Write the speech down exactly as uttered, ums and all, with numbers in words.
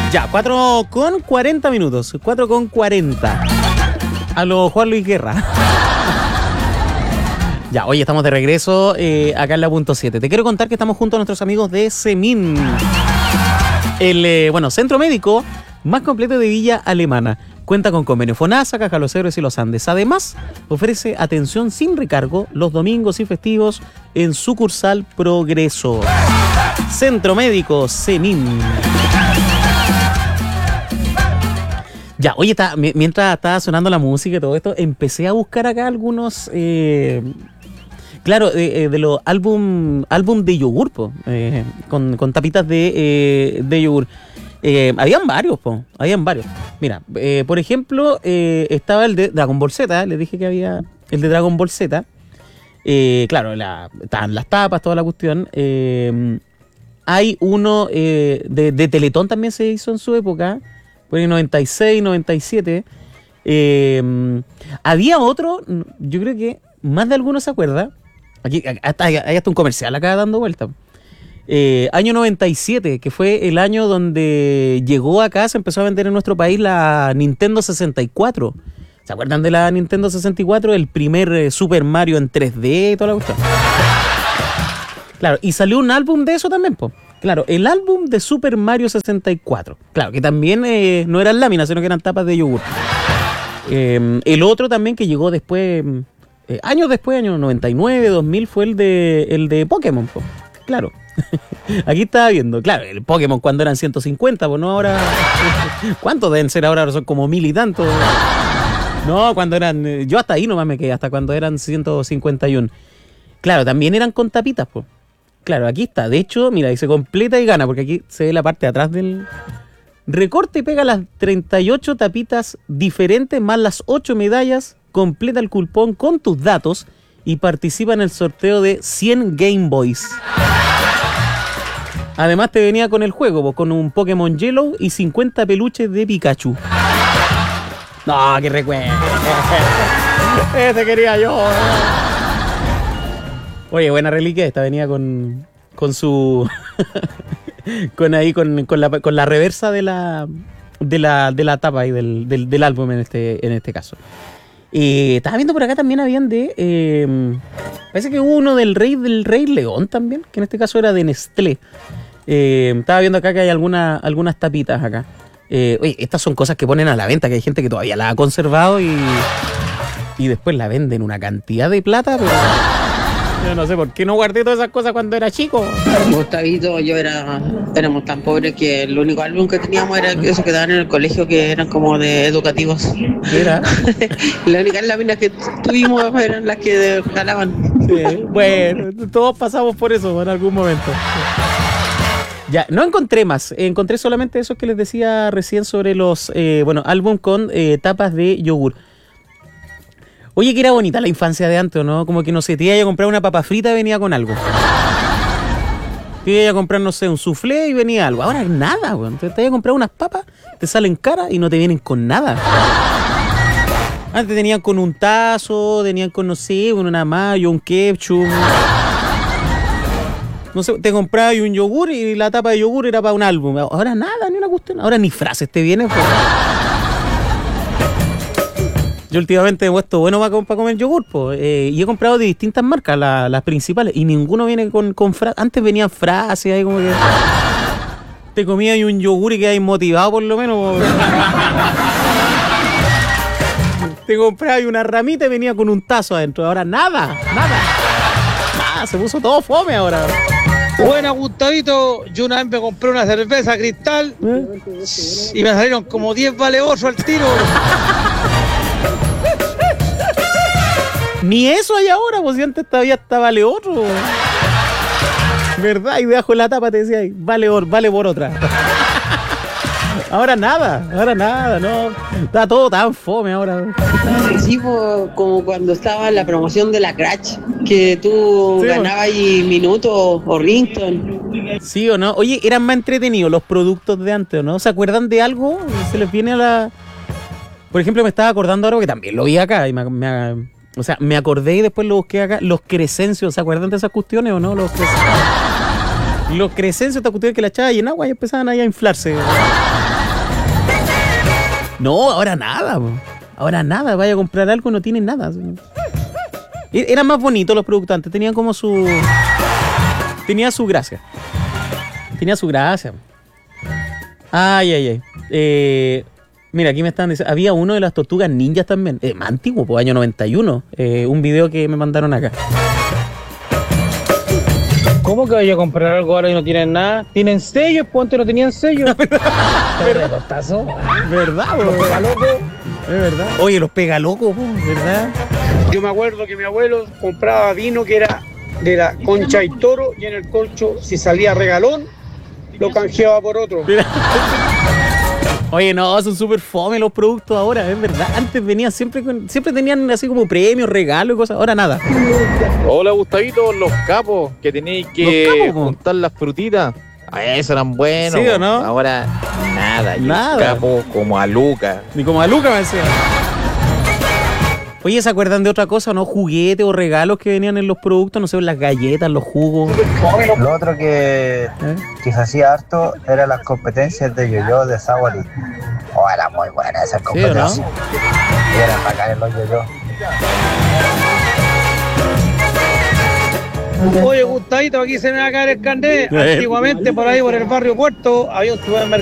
Ya, cuatro con cuarenta minutos. cuatro con cuarenta. A lo Juan Luis Guerra. Ya, hoy estamos de regreso eh, acá en la punto siete. Te quiero contar que estamos junto a nuestros amigos de Semin. El, eh, bueno, centro médico más completo de Villa Alemana. Cuenta con convenio FONASA, Caja Los Héroes y Los Andes. Además, ofrece atención sin recargo los domingos y festivos en sucursal Progreso. Centro Médico Semin. Ya, oye, está, mientras estaba sonando la música y todo esto, empecé a buscar acá algunos... Eh, claro, eh, de los álbum, álbum de yogur, po, eh, con, con tapitas de, eh, de yogur. Eh, habían varios, po, habían varios. Mira, eh, por ejemplo, eh, estaba el de Dragon Ball Z, les dije que había el de Dragon Ball Z. Eh, claro, la, estaban las tapas, toda la cuestión. Eh, hay uno eh, de, de Teletón también se hizo en su época, por el noventa y seis, noventa y siete. Eh, había otro, yo creo que más de algunos se acuerda. Aquí hasta, hay hasta un comercial acá dando vuelta. Eh, año noventa y siete, que fue el año donde llegó acá, se empezó a vender en nuestro país la Nintendo sesenta y cuatro. ¿Se acuerdan de la Nintendo sesenta y cuatro? El primer eh, Super Mario en tres D y toda la cuestión. Claro, y salió un álbum de eso también, po. Claro, el álbum de Super Mario sesenta y cuatro. Claro, que también eh, no eran láminas, sino que eran tapas de yogur. Eh, el otro también que llegó después, eh, años después, años noventa y nueve, dos mil, fue el de, el de Pokémon, po. Claro. Aquí estaba viendo, claro, el Pokémon cuando eran ciento cincuenta, pues no ahora. ¿Cuántos deben ser ahora? Son como mil y tantos. No, cuando eran. Yo hasta ahí nomás me quedé, hasta cuando eran ciento cincuenta y uno. Claro, también eran con tapitas, pues. Claro, aquí está. De hecho, mira, dice completa y gana, porque aquí se ve la parte de atrás del. Recorte y pega las treinta y ocho tapitas diferentes más las ocho medallas. Completa el cupón con tus datos y participa en el sorteo de cien Game Boys. Además te venía con el juego, pues, con un Pokémon Yellow y cincuenta peluches de Pikachu. No, qué recuerdo. Ese quería yo. Oye, buena reliquia. Esta venía con, con su... con ahí, con, con, la, con la reversa de la, de la, de la tapa ahí del, del, del álbum en este, en este caso. Eh, estaba viendo por acá también habían de... Eh, parece que hubo uno del Rey del Rey León también, que en este caso era de Nestlé. Eh, estaba viendo acá que hay alguna, algunas tapitas acá. Eh, oye, estas son cosas que ponen a la venta, que hay gente que todavía la ha conservado y, y después la venden una cantidad de plata, pero yo no sé por qué no guardé todas esas cosas cuando era chico. Gustavito, yo era, éramos tan pobres que el único álbum que teníamos era esos que daban en el colegio, que eran como de educativos. Era. Las únicas láminas que tuvimos eran las que regalaban. Sí, bueno, todos pasamos por eso en algún momento. Ya, no encontré más, encontré solamente esos que les decía recién sobre los, eh, bueno, álbum con eh, tapas de yogur. Oye, que era bonita la infancia de antes, ¿no? Como que, no sé, te iba a comprar una papa frita y venía con algo. Te iba a comprar, no sé, un soufflé y venía algo. Ahora nada, weón. Te, te iba a comprar unas papas, te salen caras y no te vienen con nada. Antes tenían con un tazo, tenían con, no sé, una mayo, un ketchup. No sé, te comprabas un yogur y la tapa de yogur era para un álbum. Ahora nada, ni una cuestión. Ahora ni frases te vienen. Pues. Yo últimamente he puesto bueno para, para comer yogur, pues. Eh, y he comprado de distintas marcas, la, las principales, y ninguno viene con, con frases. Antes venían frases ahí como que... Te comías un yogur y quedabas motivado por lo menos. Pues. Te comprabas una ramita y venía con un tazo adentro. Ahora nada, nada. Nada, se puso todo fome ahora. Buena, Gustavito. Yo una vez me compré una cerveza Cristal ¿Eh? y me salieron como diez valeosos al tiro. Ni eso hay ahora, pues si antes todavía estaba vale otro. ¿Verdad? Y debajo de la tapa te decía, vale, vale por otra. Ahora nada, ahora nada, no. Está todo tan fome ahora. Sí, pues, como cuando estaba en la promoción de la Crash, que tú sí, ganabas ahí minutos o rington. Sí o no. Oye, eran más entretenidos los productos de antes, ¿no? ¿Se acuerdan de algo? Se les viene a la... Por ejemplo, me estaba acordando ahora que también lo vi acá y me, me, o sea, me acordé y después lo busqué acá. Los Crescencios, ¿se acuerdan de esas cuestiones o no? Los Crescencios. Los Crescencios, estas cuestiones que la echabas y en agua y empezaban ahí a inflarse. No, ahora nada, po. Ahora nada, vaya a comprar algo y no tienen nada. E- Eran más bonitos los productos antes, tenían como su... Tenía su gracia. Tenía su gracia. Ay, ay, ay. Eh, mira, aquí me están diciendo... Había uno de las tortugas ninjas también. Eh, más antiguo, pues año noventa y uno. Eh, un video que me mandaron acá. ¿Cómo que vaya a comprar algo ahora y no tienen nada? ¿Tienen sellos? Pues antes no tenían sellos. ¿Verdad? ¿Costazo? ¿Verdad, po? Pega loco. Es verdad. Oye, los pega locos, po, ¿verdad? Yo me acuerdo que mi abuelo compraba vino que era de la Concha y Toro y en el colcho, si salía regalón, lo canjeaba por otro. Mira. Oye, no, son súper fome los productos ahora, es verdad. Antes venían siempre con, siempre tenían así como premios, regalos y cosas. Ahora nada. Hola, Gustavito, los capos que tenéis que Los capos, po. juntar las frutitas. A eso eran buenos. ¿Sí o po. no? Ahora nada. Y Nada. el capo como a Luca. Ni como a Luca me decía. Oye, ¿se acuerdan de otra cosa, no? Juguetes o regalos que venían en los productos, no sé, las galletas, los jugos. Lo otro que, ¿Eh? que se hacía harto eran las competencias de yo-yo de Sawari. Oh, eran muy buenas esas ¿Sí o competencias. no? Y eran bacanes los yo-yo. Oye, Gustavito, aquí se me va a caer el carnet. Eh. Antiguamente, por ahí, por el barrio Puerto, había un supermercado.